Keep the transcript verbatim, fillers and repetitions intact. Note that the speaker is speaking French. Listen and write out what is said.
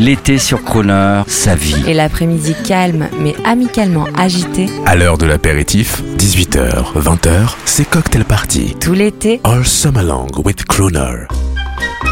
L'été sur Crooner, sa vie. Et l'après-midi calme mais amicalement agité. À l'heure de l'apéritif, dix-huit heures, vingt heures, c'est Cocktail Party. Tout l'été. All summer long with Crooner.